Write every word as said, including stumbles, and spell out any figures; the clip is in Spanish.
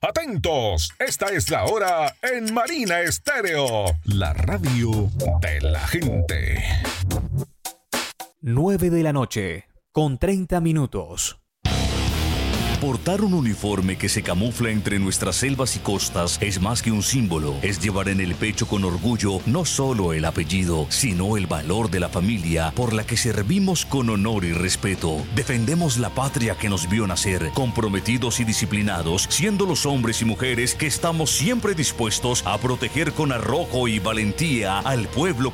Atentos, esta es la hora en Marina Estéreo, la radio de la gente. nueve de la noche, con treinta minutos. Portar un uniforme que se camufla entre nuestras selvas y costas es más que un símbolo, es llevar en el pecho con orgullo no solo el apellido, sino el valor de la familia por la que servimos con honor y respeto. Defendemos la patria que nos vio nacer, comprometidos y disciplinados, siendo los hombres y mujeres que estamos siempre dispuestos a proteger con arrojo y valentía al pueblo